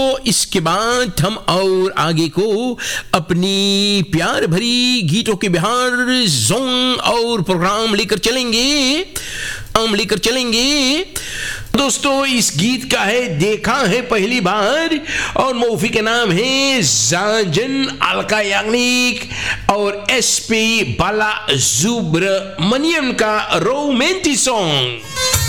तो इसके बाद हम और आगे को अपनी प्यार भरी गीतों के बिहार जोन और प्रोग्राम लेकर चलेंगे। दोस्तों, इस गीत का है देखा है पहली बार और मौफी के नाम है साजन अलका याग्निक और एसपी बाला सुब्रमण्यम का रोमांटिक सॉन्ग।